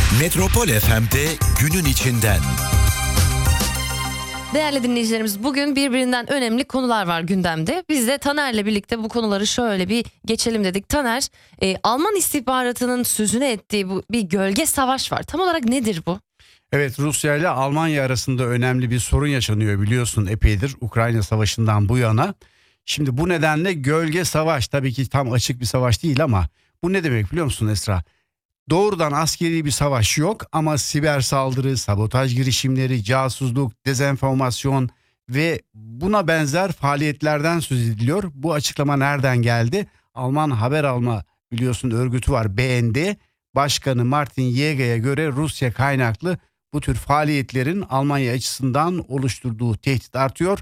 Metropol FM'de günün içinden. Değerli dinleyicilerimiz, bugün birbirinden önemli konular var gündemde. Biz de Taner'le birlikte bu konuları şöyle bir geçelim dedik. Taner, Alman istihbaratının sözünü ettiği bu bir gölge savaş var. Tam olarak nedir bu? Evet, Rusya ile Almanya arasında önemli bir sorun yaşanıyor, biliyorsun, epeydir Ukrayna Savaşı'ndan bu yana. Şimdi bu nedenle gölge savaş, tabii ki tam açık bir savaş değil ama bu ne demek biliyor musun Esra? Doğrudan askeri bir savaş yok ama siber saldırı, sabotaj girişimleri, casusluk, dezenformasyon ve buna benzer faaliyetlerden söz ediliyor. Bu açıklama nereden geldi? Alman haber alma, biliyorsun, örgütü var, BND. Başkanı Martin Yeger'e göre Rusya kaynaklı bu tür faaliyetlerin Almanya açısından oluşturduğu tehdit artıyor.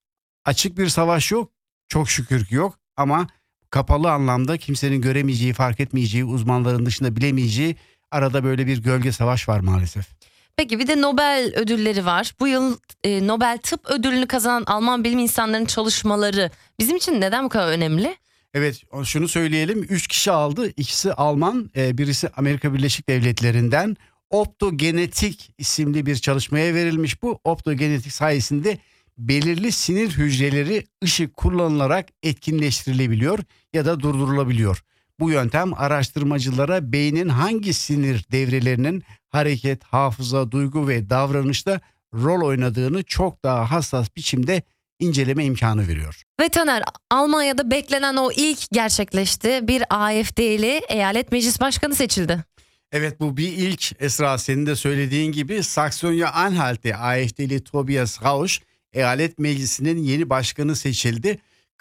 Açık bir savaş yok, çok şükür ki yok, ama kapalı anlamda kimsenin göremeyeceği, fark etmeyeceği, uzmanların dışında bilemeyeceği arada böyle bir gölge savaş var maalesef. Peki bir de Nobel ödülleri var. Bu yıl Nobel Tıp Ödülünü kazanan Alman bilim insanlarının çalışmaları bizim için neden bu kadar önemli? Evet, şunu söyleyelim, 3 kişi aldı, ikisi Alman, birisi Amerika Birleşik Devletleri'nden. Optogenetik isimli bir çalışmaya verilmiş bu. Optogenetik sayesinde belirli sinir hücreleri ışık kullanılarak etkinleştirilebiliyor ya da durdurulabiliyor. Bu yöntem araştırmacılara beynin hangi sinir devrelerinin hareket, hafıza, duygu ve davranışta rol oynadığını çok daha hassas biçimde inceleme imkanı veriyor. Ve Taner, Almanya'da beklenen o ilk gerçekleşti. Bir AfD'li eyalet meclis başkanı seçildi. Evet, bu bir ilk Esra, senin de söylediğin gibi Saksonya-Anhalt'te AfD'li Tobias Rausch eyalet meclisinin yeni başkanı seçildi.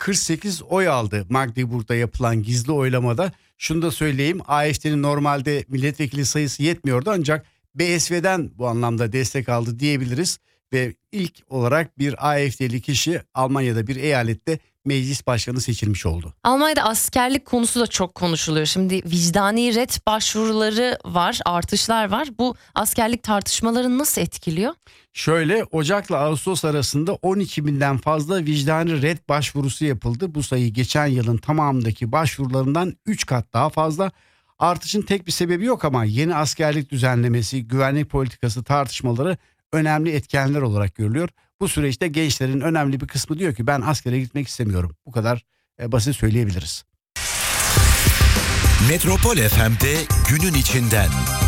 48 oy aldı Magdeburg'da yapılan gizli oylamada. Şunu da söyleyeyim, AfD'nin normalde milletvekili sayısı yetmiyordu ancak BSV'den bu anlamda destek aldı diyebiliriz. Ve ilk olarak bir AfD'li kişi Almanya'da bir eyalette meclis başkanı seçilmiş oldu. Almanya'da askerlik konusu da çok konuşuluyor. Şimdi vicdani ret başvuruları var, artışlar var. Bu askerlik tartışmalarını nasıl etkiliyor? Şöyle, Ocak'la Ağustos arasında 12 binden fazla vicdani red başvurusu yapıldı. Bu sayı geçen yılın tamamındaki başvurularından 3 kat daha fazla. Artışın tek bir sebebi yok ama yeni askerlik düzenlemesi, güvenlik politikası tartışmaları önemli etkenler olarak görülüyor. Bu süreçte gençlerin önemli bir kısmı diyor ki ben askere gitmek istemiyorum. Bu kadar basit söyleyebiliriz. Metropol FM'de günün içinden.